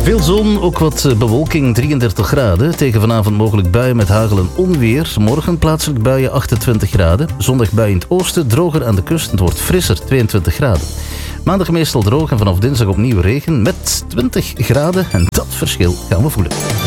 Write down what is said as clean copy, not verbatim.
Veel zon, ook wat bewolking, 33 graden. Tegen vanavond mogelijk buien met hagel en onweer. Morgen plaatselijk buien, 28 graden. Zondag buien in het oosten, droger aan de kust. Het wordt frisser, 22 graden. Maandag meestal droog en vanaf dinsdag opnieuw regen met 20 graden. En dat verschil gaan we voelen.